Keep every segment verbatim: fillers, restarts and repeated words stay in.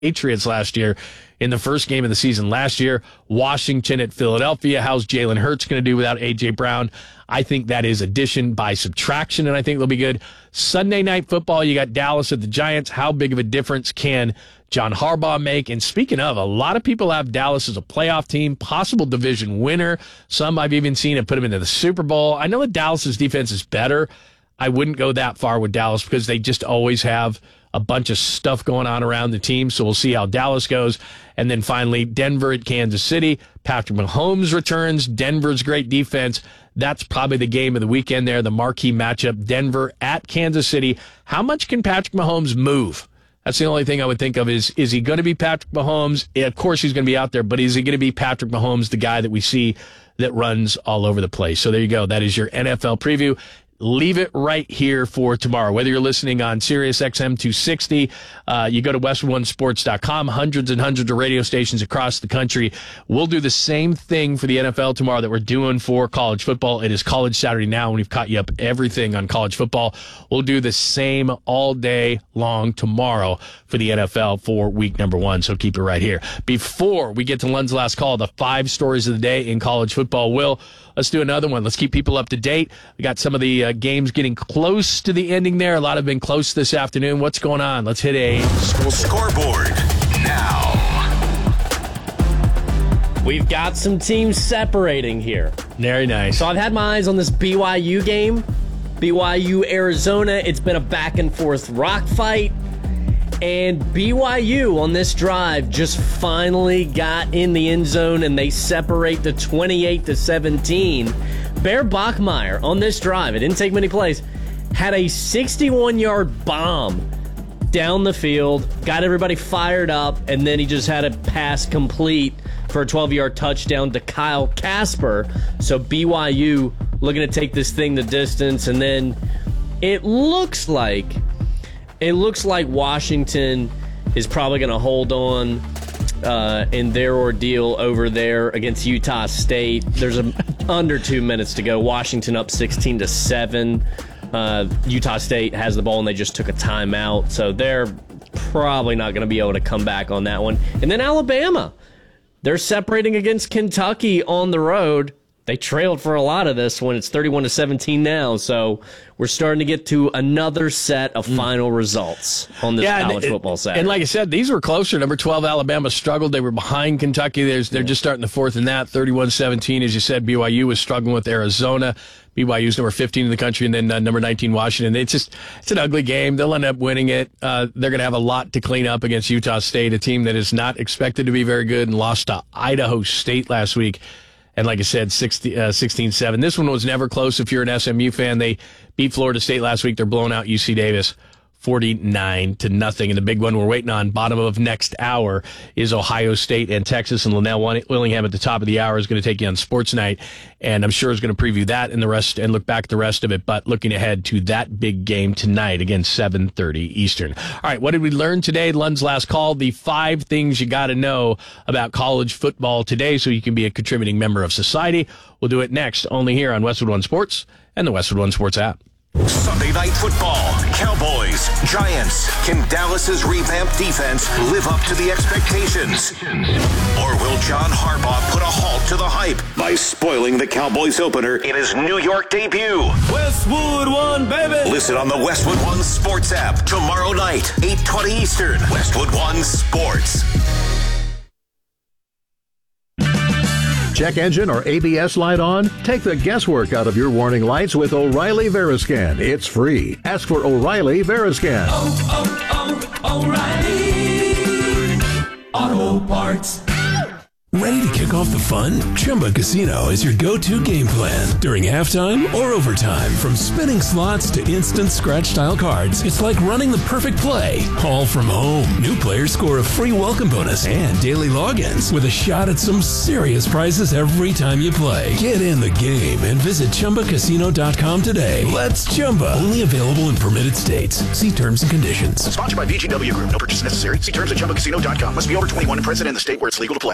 Patriots last year in the first game of the season last year. Washington at Philadelphia. How's Jalen Hurts going to do without A J. Brown? I think that is addition by subtraction, and I think they'll be good. Sunday Night Football, you got Dallas at the Giants. How big of a difference can John Harbaugh make? And speaking of, a lot of people have Dallas as a playoff team, possible division winner. Some I've even seen have put them into the Super Bowl. I know that Dallas's defense is better. I wouldn't go that far with Dallas because they just always have a bunch of stuff going on around the team, so we'll see how Dallas goes. And then finally, Denver at Kansas City. Patrick Mahomes returns. Denver's great defense. That's probably the game of the weekend there, the marquee matchup, Denver at Kansas City. How much can Patrick Mahomes move? That's the only thing I would think of is, is he going to be Patrick Mahomes? Of course he's going to be out there, but is he going to be Patrick Mahomes, the guy that we see that runs all over the place? So there you go. That is your N F L preview. Leave it right here for tomorrow. Whether you're listening on Sirius X M two sixty, uh, you go to westwood one sports dot com, hundreds and hundreds of radio stations across the country. We'll do the same thing for the N F L tomorrow that we're doing for college football. It is College Saturday now, and we've caught you up everything on college football. We'll do the same all day long tomorrow for the N F L for week number one, so keep it right here. Before we get to Lund's Last Call, the five stories of the day in college football, Will, let's do another one. Let's keep people up to date. We got some of the uh, games getting close to the ending there. A lot have been close this afternoon. What's going on? Let's hit a scoreboard. Scoreboard now. We've got some teams separating here. Very nice. So I've had my eyes on this B Y U game. B Y U, Arizona. It's been a back and forth rock fight. And B Y U on this drive just finally got in the end zone, and they separate to twenty-eight to seventeen. Bear Bachmeier on this drive, it didn't take many plays, had a sixty-one-yard bomb down the field, got everybody fired up, and then he just had a pass complete for a twelve-yard touchdown to Kyle Casper. So B Y U looking to take this thing the distance, and then it looks like it looks like Washington is probably going to hold on uh, in their ordeal over there against Utah State. There's a, under two minutes to go. Washington up sixteen to seven. Uh, Utah State has the ball, and they just took a timeout, so they're probably not going to be able to come back on that one. And then Alabama, they're separating against Kentucky on the road. They trailed for a lot of this one. It's thirty-one to seventeen now, so we're starting to get to another set of final mm. results on this yeah, college and, football Saturday. And like I said, these were closer. Number twelve, Alabama struggled. They were behind Kentucky. There's, they're yeah. just starting the fourth in that, thirty-one seventeen. As you said, B Y U was struggling with Arizona. B Y U's number fifteen in the country, and then uh, number nineteen, Washington. It's just it's an ugly game. They'll end up winning it. Uh, they're going to have a lot to clean up against Utah State, a team that is not expected to be very good and lost to Idaho State last week. And like I said, sixteen seven. This one was never close if you're an S M U fan. They beat Florida State last week. They're blowing out U C Davis forty-nine to nothing. And the big one we're waiting on, bottom of next hour, is Ohio State and Texas. And Linnell Willingham at the top of the hour is going to take you on Sports Night. And I'm sure is going to preview that and the rest and look back at the rest of it. But looking ahead to that big game tonight, again, seven thirty Eastern. All right, what did we learn today? Lund's Last Call, the five things you got to know about college football today so you can be a contributing member of society. We'll do it next, only here on Westwood One Sports and the Westwood One Sports app. Sunday Night Football, Cowboys, Giants. Can Dallas's revamped defense live up to the expectations? Or will John Harbaugh put a halt to the hype by spoiling the Cowboys opener in his New York debut? Westwood One, baby! Listen on the Westwood One Sports app tomorrow night, eight twenty Eastern. Westwood One Sports. Check engine or A B S light on? Take the guesswork out of your warning lights with O'Reilly Veriscan. It's free. Ask for O'Reilly Veriscan. Oh, oh, oh, O'Reilly Auto Parts. Ready to kick off the fun? Chumba Casino is your go-to game plan. During halftime or overtime, from spinning slots to instant scratch-style cards, it's like running the perfect play, all from home. New players score a free welcome bonus and daily logins with a shot at some serious prizes every time you play. Get in the game and visit Chumba Casino dot com today. Let's Chumba. Only available in permitted states. See terms and conditions. Sponsored by V G W Group. No purchase necessary. See terms at Chumba Casino dot com. Must be over twenty-one and present in the state where it's legal to play.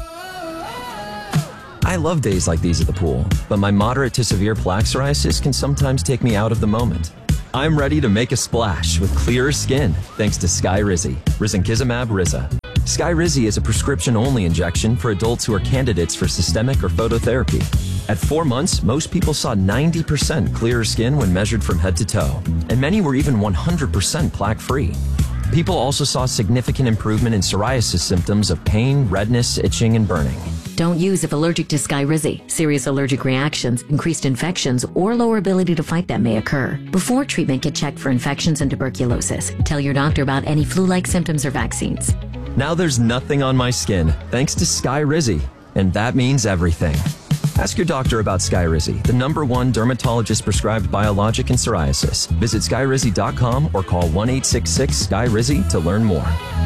I love days like these at the pool, but my moderate to severe plaque psoriasis can sometimes take me out of the moment. I'm ready to make a splash with clearer skin thanks to Skyrizi, risankizumab Riza. Skyrizi is a prescription-only injection for adults who are candidates for systemic or phototherapy. At four months, most people saw ninety percent clearer skin when measured from head to toe, and many were even one hundred percent plaque-free. People also saw significant improvement in psoriasis symptoms of pain, redness, itching, and burning. Don't use if allergic to Skyrizi. Serious allergic reactions, increased infections, or lower ability to fight them may occur. Before treatment, get checked for infections and tuberculosis. Tell your doctor about any flu-like symptoms or vaccines. Now there's nothing on my skin thanks to Skyrizi, and that means everything. Ask your doctor about Skyrizi, the number one dermatologist-prescribed biologic in psoriasis. Visit skyrizi dot com or call one eight six six Sky Rizi to learn more.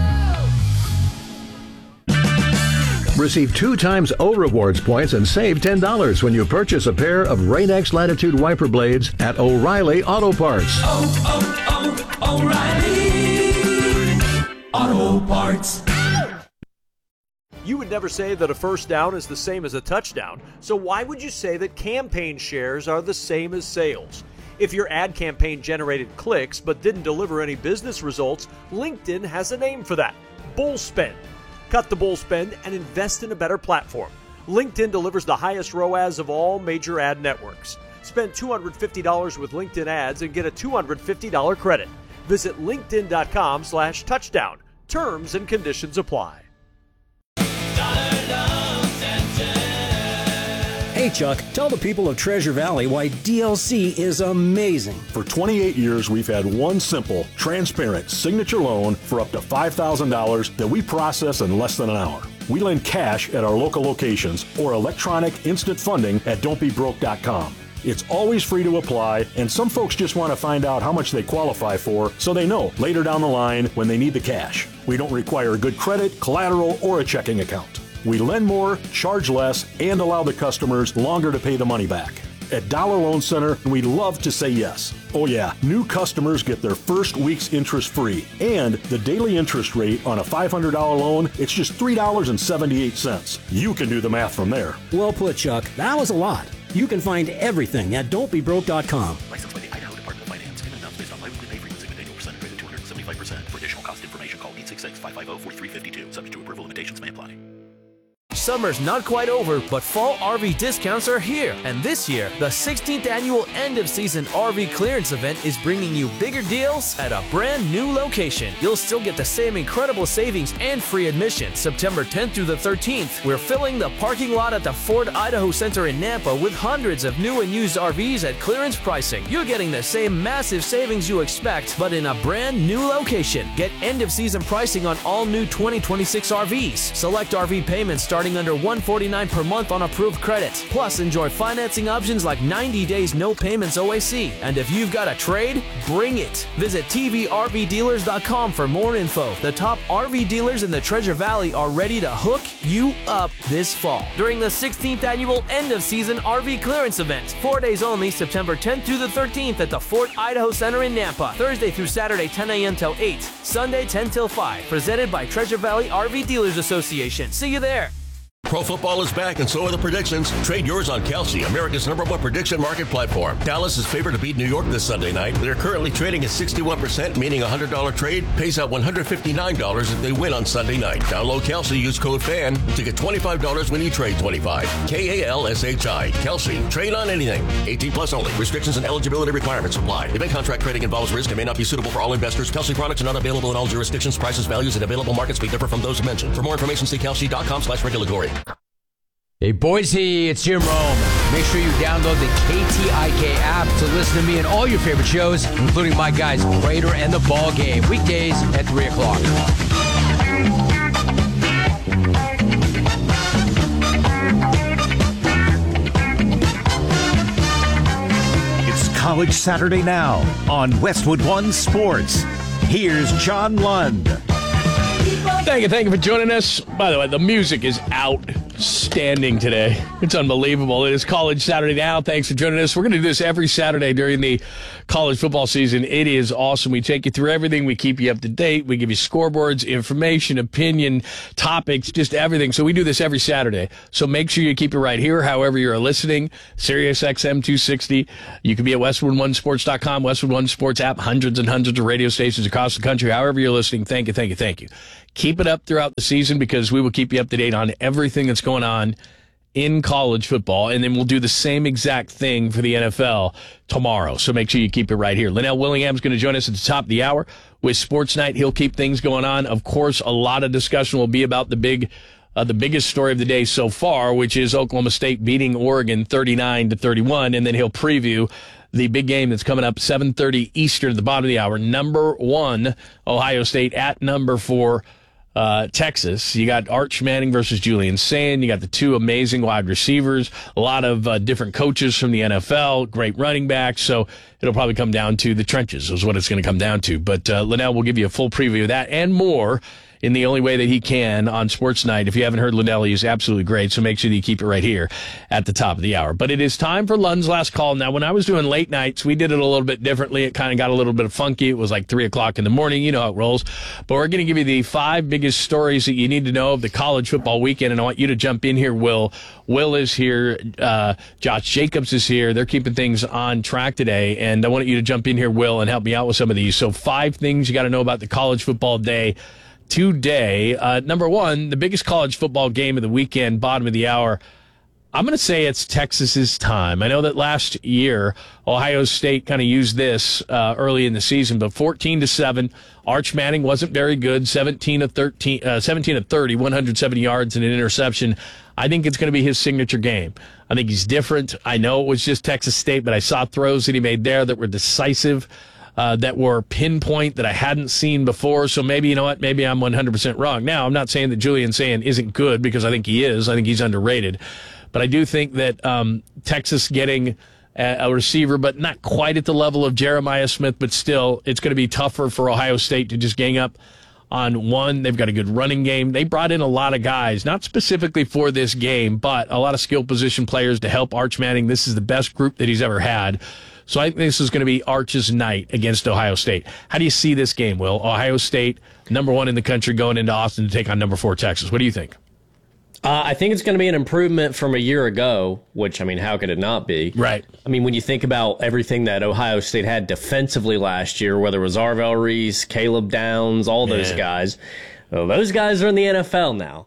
Receive two times O Rewards points and save ten dollars when you purchase a pair of Rain-X Latitude wiper blades at O'Reilly Auto Parts. Oh, oh, oh, O'Reilly Auto Parts. You would never say that a first down is the same as a touchdown, so why would you say that campaign shares are the same as sales? If your ad campaign generated clicks but didn't deliver any business results, LinkedIn has a name for that: bull spend. Cut the bull spend and invest in a better platform. LinkedIn delivers the highest R O A S of all major ad networks. Spend two hundred fifty dollars with LinkedIn ads and get a two hundred fifty dollars credit. Visit linkedin.com slash touchdown. Terms and conditions apply. Hey Chuck, tell the people of Treasure Valley why D L C is amazing. For twenty-eight years, we've had one simple, transparent signature loan for up to five thousand dollars that we process in less than an hour. We lend cash at our local locations or electronic instant funding at don't be broke dot com. It's always free to apply, and some folks just want to find out how much they qualify for so they know later down the line when they need the cash. We don't require good credit, collateral, or a checking account. We lend more, charge less, and allow the customers longer to pay the money back. At Dollar Loan Center, we love to say yes. Oh yeah, new customers get their first week's interest free. And the daily interest rate on a five hundred dollars loan, it's just three dollars and seventy-eight cents. You can do the math from there. Well put, Chuck. That was a lot. You can find everything at don't be broke dot com. Licensed by the Idaho Department of Finance. Payment amounts based on bi-weekly pay frequency with annual percentage rate of two hundred seventy-five percent. For additional cost information, call eight six six, five five zero, four three five two. Subject to approval, limitations may apply. Summer's not quite over, but fall R V discounts are here. And this year, the sixteenth annual end-of-season R V clearance event is bringing you bigger deals at a brand new location. You'll still get the same incredible savings and free admission. September tenth through the thirteenth, we're filling the parking lot at the Ford Idaho Center in Nampa with hundreds of new and used R Vs at clearance pricing. You're getting the same massive savings you expect, but in a brand new location. Get end-of-season pricing on all new twenty twenty-six R Vs. Select R V payments starting under one hundred forty-nine dollars per month on approved credit. Plus, enjoy financing options like ninety days no payments O A C. And if you've got a trade, bring it. Visit T V R V dealers dot com for more info. The top R V dealers in the Treasure Valley are ready to hook you up this fall during the sixteenth annual end-of-season R V clearance event. Four days only, September tenth through the thirteenth at the Fort Idaho Center in Nampa. Thursday through Saturday, ten a.m. till eight. Sunday, ten till five. Presented by Treasure Valley R V Dealers Association. See you there. Pro football is back, and so are the predictions. Trade yours on Kelsey, America's number one prediction market platform. Dallas is favored to beat New York this Sunday night. They're currently trading at sixty-one percent, meaning a one hundred dollars trade pays out one hundred fifty-nine dollars if they win on Sunday night. Download Kelsey, use code FAN to get twenty-five dollars when you trade twenty-five. K A L S H I. Kelsey. Trade on anything. eighteen plus only. Restrictions and eligibility requirements apply. Event contract trading involves risk and may not be suitable for all investors. Kelsey products are not available in all jurisdictions. Prices, values, and available markets may differ from those mentioned. For more information, see kelsey dot com slash regulatory. Hey Boise, it's Jim Rome. Make sure you download the K T I K app to listen to me and all your favorite shows, including my guys Prater and The Ball Game, weekdays at three o'clock. It's College Saturday now on Westwood One Sports. Here's John Lund. Thank you, thank you for joining us. By the way, the music is out. standing today. It's unbelievable. It is College Saturday Now. Thanks for joining us. We're going to do this every Saturday during the college football season. It is awesome. We take you through everything. We keep you up to date. We give you scoreboards, information, opinion, topics, just everything. So we do this every Saturday. So make sure you keep it right here, however you're listening. Sirius X M two sixty. You can be at westwood one sports dot com, Westwood One Sports app, hundreds and hundreds of radio stations across the country. However you're listening, thank you, thank you, thank you. Keep it up throughout the season because we will keep you up to date on everything that's going on in college football, and then we'll do the same exact thing for the N F L tomorrow. So make sure you keep it right here. Linnell Willingham's going to join us at the top of the hour with Sports Night. He'll keep things going on. Of course, a lot of discussion will be about the big, uh, the biggest story of the day so far, which is Oklahoma State beating Oregon thirty-nine to thirty-one, and then he'll preview the big game that's coming up seven thirty Eastern at the bottom of the hour. Number one, Ohio State at number four, Uh, Texas. You got Arch Manning versus Julian Sayin. You got the two amazing wide receivers, a lot of uh, different coaches from the N F L, great running backs. So it'll probably come down to the trenches is what it's going to come down to. But uh, Linnell will give you a full preview of that and more in the only way that he can on Sports Night. If you haven't heard Linnell, he is absolutely great. So make sure that you keep it right here at the top of the hour. But it is time for Lund's Last Call. Now, when I was doing late nights, we did it a little bit differently. It kind of got a little bit funky. It was like three o'clock in the morning. You know how it rolls. But we're going to give you the five biggest stories that you need to know of the college football weekend. And I want you to jump in here, Will. Will is here. Uh, Josh Jacobs is here. They're keeping things on track today. And I want you to jump in here, Will, and help me out with some of these. So five things you got to know about the college football day today. Uh, number one, the biggest college football game of the weekend, bottom of the hour. I'm going to say it's Texas's time. I know that last year Ohio State kind of used this uh, early in the season, but fourteen to seven. Arch Manning wasn't very good. seventeen of thirteen, uh, seventeen of thirty, one hundred seventy yards and an interception. I think it's going to be his signature game. I think he's different. I know it was just Texas State, but I saw throws that he made there that were decisive. Uh, that were pinpoint that I hadn't seen before. So maybe, you know what, maybe I'm one hundred percent wrong. Now, I'm not saying that Julian Sayin isn't good because I think he is. I think he's underrated. But I do think that um, Texas getting a, a receiver, but not quite at the level of Jeremiah Smith, but still, it's going to be tougher for Ohio State to just gang up on one. They've got a good running game. They brought in a lot of guys, not specifically for this game, but a lot of skill position players to help Arch Manning. This is the best group that he's ever had. So I think this is going to be Arch's night against Ohio State. How do you see this game, Will? Ohio State, number one in the country, going into Austin to take on number four Texas. What do you think? Uh, I think it's going to be an improvement from a year ago, which, I mean, how could it not be? Right. I mean, when you think about everything that Ohio State had defensively last year, whether it was Arvell Reese, Caleb Downs, all Man. those guys, well, those guys are in the N F L now.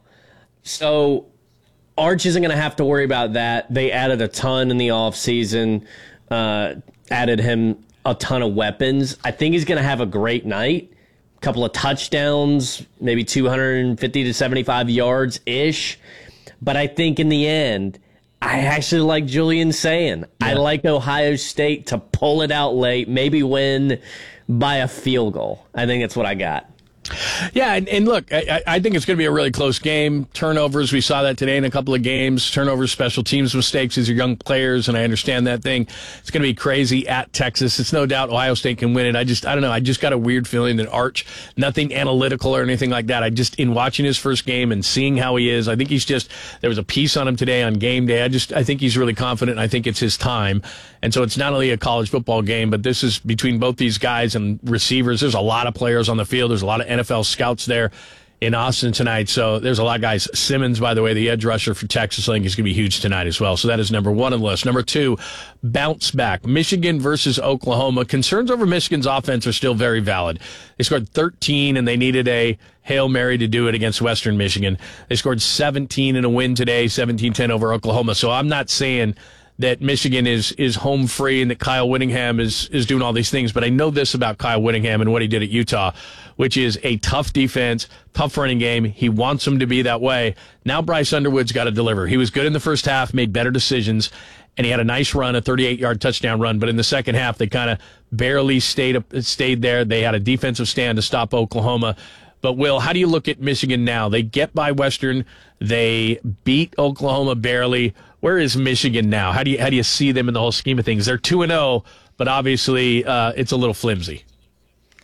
So Arch isn't going to have to worry about that. They added a ton in the offseason. Uh, added him a ton of weapons. I think he's going to have a great night. A couple of touchdowns, maybe two hundred fifty to seventy-five yards ish. But I think in the end, I actually like Julian Sayin. Yeah. I like Ohio State to pull it out late, maybe win by a field goal. I think that's what I got. Yeah, and, and look, I, I think it's going to be a really close game. Turnovers, we saw that today in a couple of games. Turnovers, special teams mistakes as your young players, and I understand that thing. It's going to be crazy at Texas. It's no doubt Ohio State can win it. I just, I don't know, I just got a weird feeling that Arch, nothing analytical or anything like that. I just, in watching his first game and seeing how he is, I think he's just, there was a piece on him today on game day. I just, I think he's really confident, and I think it's his time. And so it's not only a college football game, but this is between both these guys and receivers. There's a lot of players on the field. There's a lot of N F L scouts there in Austin tonight. So there's a lot of guys. Simmons, by the way, the edge rusher for Texas, I think is going to be huge tonight as well. So that is number one on the list. Number two, bounce back. Michigan versus Oklahoma. Concerns over Michigan's offense are still very valid. They scored thirteen, and they needed a Hail Mary to do it against Western Michigan. They scored seventeen in a win today, seventeen ten over Oklahoma. So I'm not saying that Michigan is is home free and that Kyle Whittingham is is doing all these things. But I know this about Kyle Whittingham and what he did at Utah, which is a tough defense, tough running game. He wants them to be that way. Now Bryce Underwood's got to deliver. He was good in the first half, made better decisions, and he had a nice run, a thirty-eight-yard touchdown run. But in the second half, they kind of barely stayed up, stayed there. They had a defensive stand to stop Oklahoma. But, Will, how do you look at Michigan now? They get by Western. They beat Oklahoma barely. Where is Michigan now? How do you how do you see them in the whole scheme of things? They're two and oh, but obviously uh, it's a little flimsy.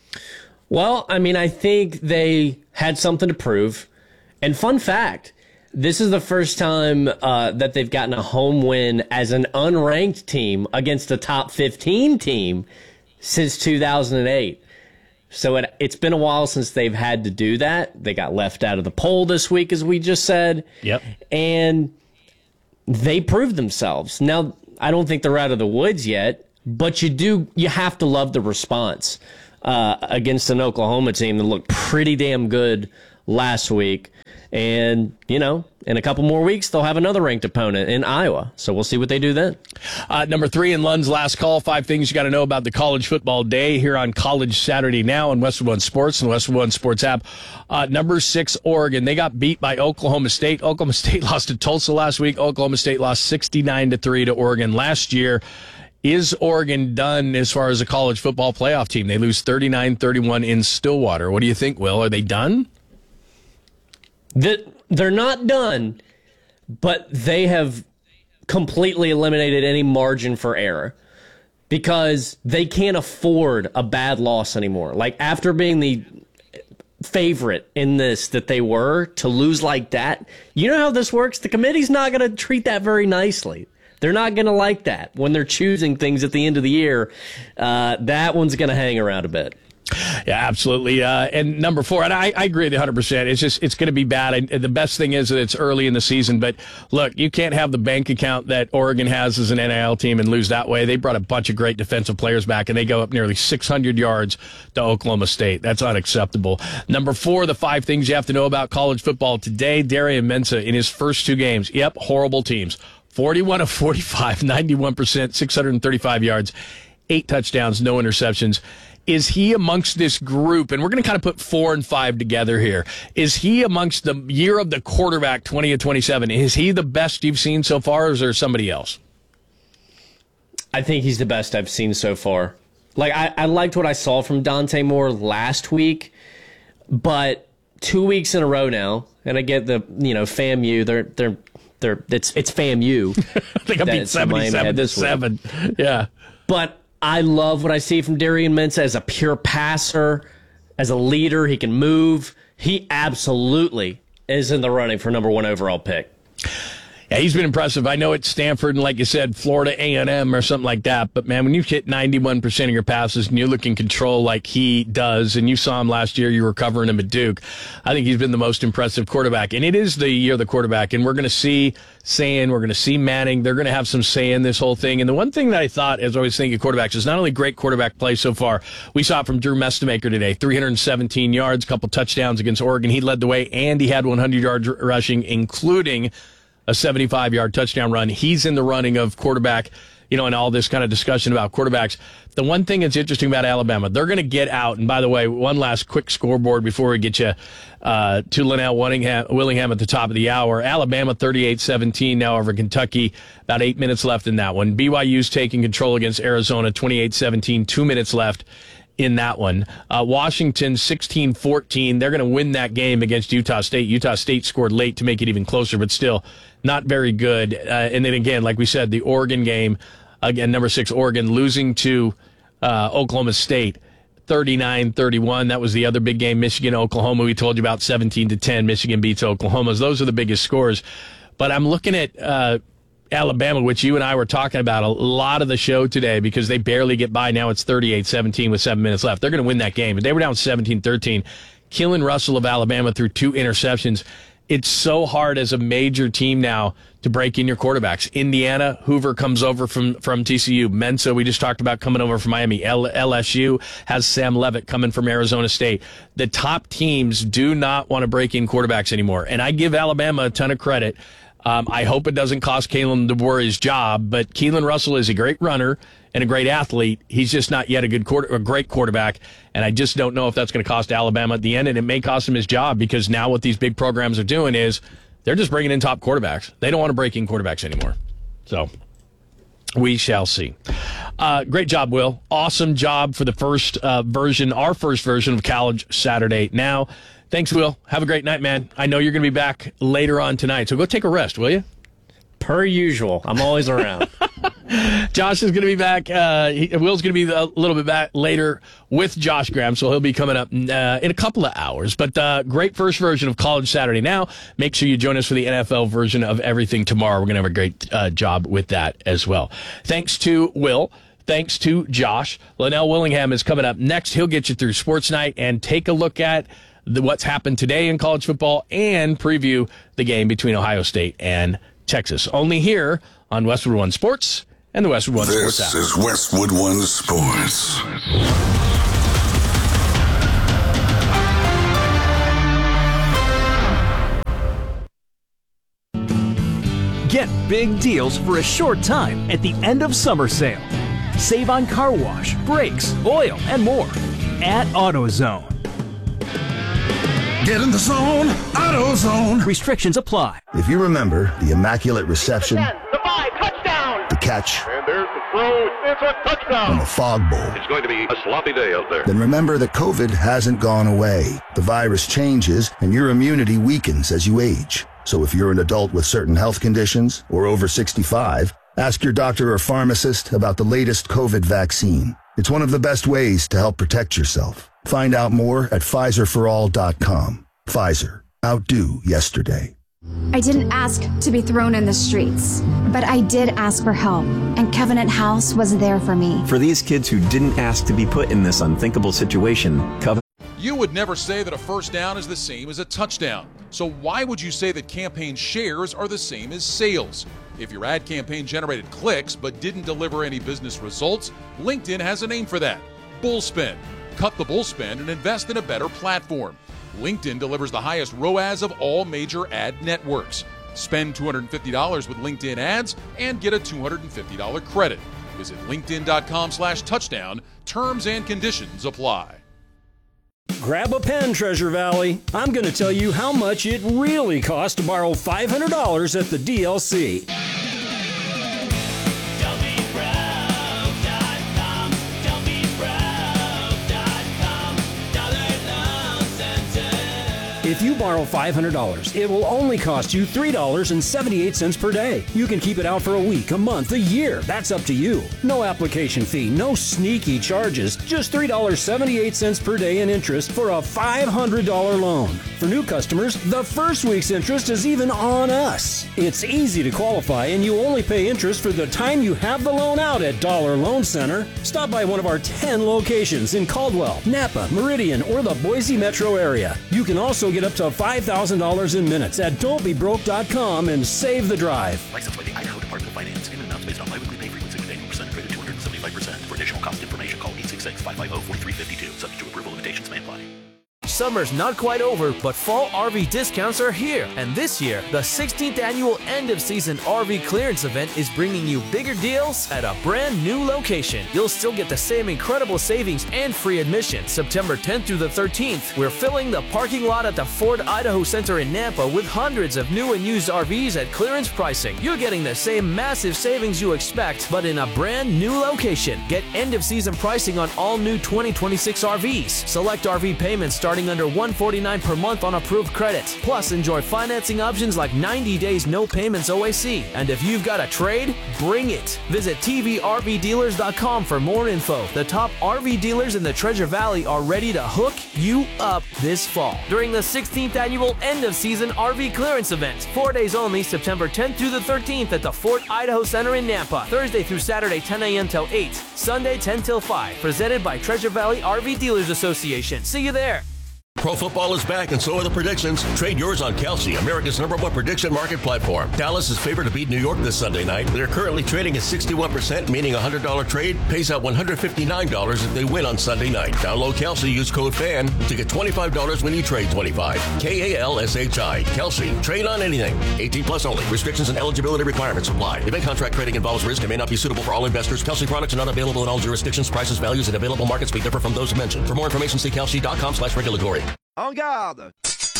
Well, I mean, I think they had something to prove. And fun fact, This is the first time uh, that they've gotten a home win as an unranked team against a top fifteen team since two thousand eight. So it, it's been a while since they've had to do that. They got left out of the poll this week, as we just said. Yep. And they proved themselves. Now, I don't think they're out of the woods yet, but you do you have to love the response uh, against an Oklahoma team that looked pretty damn good last week. And, you know, in a couple more weeks, they'll have another ranked opponent in Iowa. So we'll see what they do then. Uh, number three in Lund's last call, five things you got to know about the college football day here on College Saturday Now on Westwood One Sports and the Westwood One Sports app. Uh, number six, Oregon. They got beat by Oklahoma State. Oklahoma State lost to Tulsa last week. Oklahoma State lost sixty-nine to three to Oregon last year. Is Oregon done as far as a college football playoff team? They lose thirty-nine thirty-one in Stillwater. What do you think, Will? Are they done? That they're not done, but they have completely eliminated any margin for error because they can't afford a bad loss anymore. Like, after being the favorite in this that they were, to lose like that, you know how this works? The committee's not going to treat that very nicely. They're not going to like that when they're choosing things at the end of the year. Uh, that one's going to hang around a bit. Yeah, absolutely. Uh, and number four, and I, I agree with you one hundred percent. It's just, it's going to be bad. I, the best thing is that it's early in the season. But look, you can't have the bank account that Oregon has as an N I L team and lose that way. They brought a bunch of great defensive players back, and they go up nearly six hundred yards to Oklahoma State. That's unacceptable. Number four, the five things you have to know about college football today. Darian Mensah in his first two games. Yep, horrible teams. forty-one of forty-five, ninety-one percent, six hundred thirty-five yards, eight touchdowns, no interceptions. Is he amongst this group, and we're going to kind of put four and five together here, is he amongst the year of the quarterback twenty of twenty-seven? Is he the best you've seen so far, or is there somebody else? I think he's the best I've seen so far. Like, I, I liked what I saw from Dante Moore last week, but two weeks in a row now, and I get the, you know, FAMU, they're, they're, they're, it's, it's FAMU. They got beat seventy-seven to seven. Yeah. But I love what I see from Darian Mensah as a pure passer, as a leader. He can move. He absolutely is in the running for number one overall pick. Yeah, he's been impressive. I know it's Stanford and, like you said, Florida A and M or something like that. But, man, when you hit ninety-one percent of your passes and you look in control like he does, and you saw him last year, you were covering him at Duke, I think he's been the most impressive quarterback. And it is the year of the quarterback. And we're going to see Sayin, we're going to see Manning. They're going to have some say in this whole thing. And the one thing that I thought as I was thinking of quarterbacks is not only great quarterback play so far, we saw it from Drew Mestemaker today, three hundred seventeen yards, a couple touchdowns against Oregon. He led the way, and he had one hundred yards rushing, including a seventy-five-yard touchdown run. He's in the running of quarterback, you know, and all this kind of discussion about quarterbacks. The one thing that's interesting about Alabama, they're going to get out. And by the way, one last quick scoreboard before we get you uh, to Linnell Willingham, Willingham at the top of the hour. Alabama thirty-eight seventeen now over Kentucky. About eight minutes left in that one. B Y U's taking control against Arizona twenty-eight seventeen. Two minutes left in that one. Uh, Washington sixteen fourteen. They're going to win that game against Utah State. Utah State scored late to make it even closer, but still not very good. Uh, and then again, like we said, the Oregon game, again, number six, Oregon losing to uh, Oklahoma State thirty-nine thirty-one. That was the other big game. Michigan, Oklahoma, we told you about seventeen to ten. Michigan beats Oklahoma. Those are the biggest scores. But I'm looking at uh, Alabama, which you and I were talking about a lot of the show today because they barely get by. Now it's thirty-eight seventeen with seven minutes left. They're going to win that game. But they were down seventeen thirteen. Keelan Russell of Alabama threw two interceptions. It's so hard as a major team now to break in your quarterbacks. Indiana, Hoover comes over from, from T C U. Mensah, we just talked about coming over from Miami. L- LSU has Sam Levitt coming from Arizona State. The top teams do not want to break in quarterbacks anymore. And I give Alabama a ton of credit. Um, I hope it doesn't cost Kalen DeBoer his job, but Keelan Russell is a great runner and a great athlete. He's just not yet a good quarter, a great quarterback, and I just don't know if that's going to cost Alabama at the end, and it may cost him his job because now what these big programs are doing is they're just bringing in top quarterbacks. They don't want to break in quarterbacks anymore. So we shall see. Uh, great job, Will. Awesome job for the first uh, version, our first version of College Saturday Now. Thanks, Will. Have a great night, man. I know you're going to be back later on tonight, so go take a rest, will you? Per usual. I'm always around. Josh is going to be back. Uh, he, Will's going to be a little bit back later with Josh Graham, so he'll be coming up uh, in a couple of hours. But uh, great first version of College Saturday Now. Make sure you join us for the N F L version of everything tomorrow. We're going to have a great uh, job with that as well. Thanks to Will. Thanks to Josh. Linnell Willingham is coming up next. He'll get you through Sports Night and take a look at the, what's happened today in college football and preview the game between Ohio State and Texas. Only here on Westwood One Sports and the Westwood One this Sports app. This is Westwood One Sports. Get big deals for a short time at the end of summer sale. Save on car wash, brakes, oil, and more at AutoZone. Get in the zone, AutoZone. Restrictions apply. If you remember the Immaculate Reception, The five, touchdown! the catch, And there's the throw. It's a touchdown. and the Fog Bowl, It's going to be a sloppy day out there. then remember that COVID hasn't gone away. The virus changes, and your immunity weakens as you age. So if you're an adult with certain health conditions or over sixty-five, ask your doctor or pharmacist about the latest COVID vaccine. It's one of the best ways to help protect yourself. Find out more at Pfizer for all dot com. Pfizer. Outdo yesterday. I didn't ask to be thrown in the streets, but I did ask for help, and Covenant House was there for me. For these kids who didn't ask to be put in this unthinkable situation, Covenant. You would never say that a first down is the same as a touchdown. So why would you say that campaign shares are the same as sales? If your ad campaign generated clicks but didn't deliver any business results, LinkedIn has a name for that: bullspend. Cut the bullspend and invest in a better platform. LinkedIn delivers the highest R O A S of all major ad networks. Spend two hundred fifty dollars with LinkedIn ads and get a two hundred fifty dollars credit. Visit linkedin.com slash touchdown. Terms and conditions apply. Grab a pen, Treasure Valley. I'm going to tell you how much it really costs to borrow five hundred dollars at the D L C. If you borrow five hundred dollars, it will only cost you three dollars and seventy-eight cents per day. You can keep it out for a week, a month, a year. That's up to you. No application fee, no sneaky charges. Just three dollars and seventy-eight cents per day in interest for a five hundred dollars loan. For new customers, the first week's interest is even on us. It's easy to qualify, and you only pay interest for the time you have the loan out at Dollar Loan Center. Stop by one of our ten locations in Caldwell, Napa, Meridian, or the Boise metro area. You can also get up to five thousand dollars in minutes at don't be broke dot com and save the drive. Licensed by the Idaho Department of Finance. Payment amounts based on biweekly pay frequency with annual percent rate of two hundred seventy-five percent. For additional cost information, call eight six six, five five zero, four three five two. Subject to approval, limitations may apply. Summer's not quite over, but fall R V discounts are here. And this year, the sixteenth annual end-of-season R V clearance event is bringing you bigger deals at a brand new location. You'll still get the same incredible savings and free admission. September tenth through the thirteenth, we're filling the parking lot at the Ford Idaho Center in Nampa with hundreds of new and used R Vs at clearance pricing. You're getting the same massive savings you expect, but in a brand new location. Get end-of-season pricing on all new twenty twenty-six R Vs. Select R V payments starting under one hundred forty-nine dollars per month on approved credit. Plus, enjoy financing options like ninety days no payments O A C. And if you've got a trade, bring it. Visit T V R V dealers dot com for more info. The top R V dealers in the Treasure Valley are ready to hook you up this fall during the sixteenth annual end-of-season R V clearance event. Four days only, September tenth through the thirteenth at the Fort Idaho Center in Nampa. Thursday through Saturday, ten a.m. till eight. Sunday, ten till five. Presented by Treasure Valley R V Dealers Association. See you there. Pro football is back, and so are the predictions. Trade yours on Kelsey, America's number one prediction market platform. Dallas is favored to beat New York this Sunday night. They're currently trading at sixty-one percent, meaning a one hundred dollars trade pays out one hundred fifty-nine dollars if they win on Sunday night. Download Kelsey, use code FAN to get twenty-five dollars when you trade twenty-five. K A L S H I. Kelsey. Trade on anything. eighteen plus only. Restrictions and eligibility requirements apply. Event contract trading involves risk and may not be suitable for all investors. Kelsey products are not available in all jurisdictions. Prices, values, and available markets may differ from those mentioned. For more information, see kelsey dot com slash regulatory. En garde!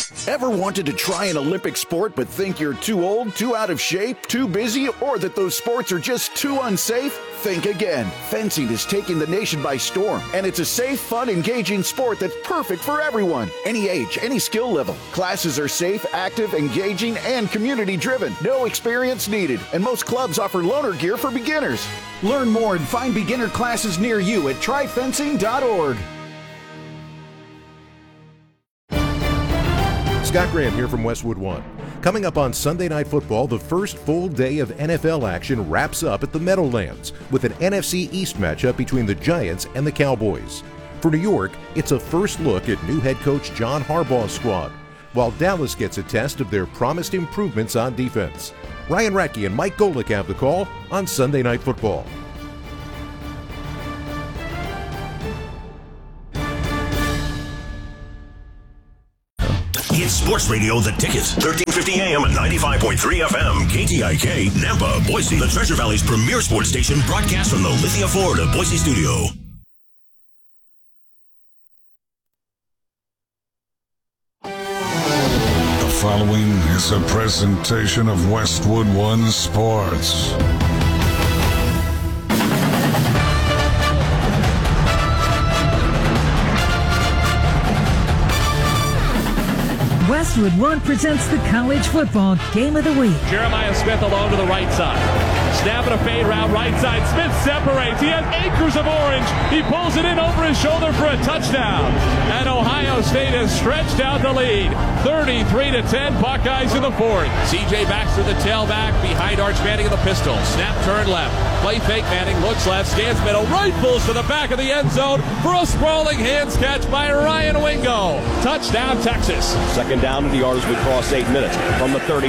Ever wanted to try an Olympic sport but think you're too old, too out of shape, too busy, or that those sports are just too unsafe? Think again. Fencing is taking the nation by storm, and it's a safe, fun, engaging sport that's perfect for everyone. Any age, any skill level. Classes are safe, active, engaging, and community-driven. No experience needed, and most clubs offer loaner gear for beginners. Learn more and find beginner classes near you at try fencing dot org. Scott Graham here from Westwood One. Coming up on Sunday Night Football, the first full day of N F L action wraps up at the Meadowlands with an N F C East matchup between the Giants and the Cowboys. For New York, it's a first look at new head coach John Harbaugh's squad, while Dallas gets a test of their promised improvements on defense. Ryan Ratke and Mike Golick have the call on Sunday Night Football. It's Sports Radio The Ticket, thirteen fifty A M and ninety-five point three F M, K T I K, Nampa, Boise, the Treasure Valley's premier sports station, broadcast from the Lithia Ford of Boise studio. The following is a presentation of Westwood One Sports. Westwood One presents the college football game of the week. Jeremiah Smith alone to the right side. Snapping a fade route right side. Smith separates. He has acres of orange. He pulls it in over his shoulder for a touchdown. And Ohio State has stretched out the lead. thirty-three to ten, Buckeyes in the fourth. C J Baxter, the tailback, behind Arch Manning of the pistol. Snap, turn left. Play fake, Manning looks left, scans middle, right pulls to the back of the end zone for a sprawling hands catch by Ryan Wingo. Touchdown, Texas. Second down to the Ours. We cross eight minutes from the thirty.